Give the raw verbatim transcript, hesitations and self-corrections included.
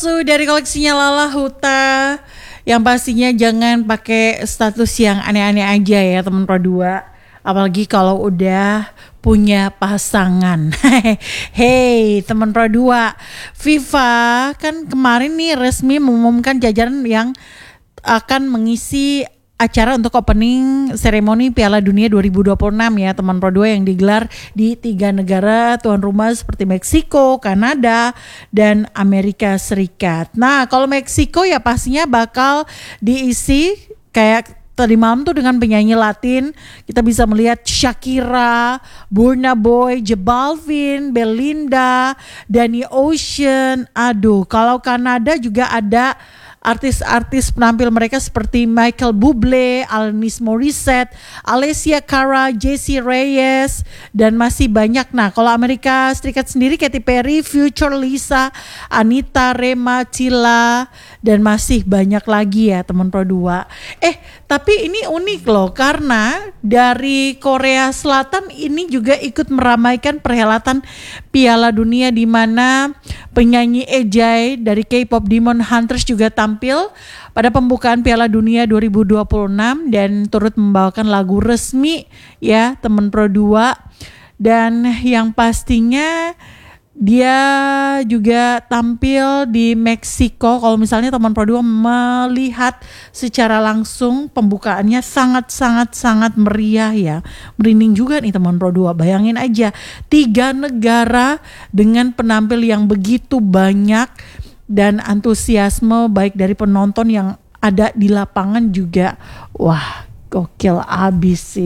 palsu dari koleksinya Lala Huta. Yang pastinya jangan pakai status yang aneh-aneh aja ya teman Pro dua. Apalagi kalau udah punya pasangan. Hey teman Pro dua, FIFA kan kemarin nih resmi mengumumkan jajaran yang akan mengisi acara untuk opening seremoni Piala Dunia dua ribu dua puluh enam ya teman Pro dua, yang digelar di tiga negara tuan rumah seperti Meksiko, Kanada, dan Amerika Serikat. Nah kalau Meksiko ya pastinya bakal diisi kayak tadi malam tuh dengan penyanyi Latin. Kita bisa melihat Shakira, Burna Boy, J Balvin, Belinda, Danny Ocean. Aduh, kalau Kanada juga ada artis-artis penampil mereka seperti Michael Bublé, Alanis Morissette, Alessia Cara, Jessie Reyes, dan masih banyak. Nah kalau Amerika Serikat sendiri Katy Perry, Future, Lisa, Anita, Rema, Cilla, dan masih banyak lagi ya teman Pro dua. Eh tapi ini unik loh, karena dari Korea Selatan ini juga ikut meramaikan perhelatan Piala Dunia, di mana penyanyi E J dari K-pop Demon Hunters juga tampil pada pembukaan Piala Dunia dua ribu dua puluh enam dan turut membawakan lagu resmi ya teman Pro dua. Dan yang pastinya dia juga tampil di Meksiko. Kalau misalnya teman Pro dua melihat secara langsung pembukaannya sangat-sangat-sangat meriah ya. Merinding juga nih teman Pro dua. Bayangin aja tiga negara dengan penampil yang begitu banyak dan antusiasme baik dari penonton yang ada di lapangan juga. Wah, gokil abis sih.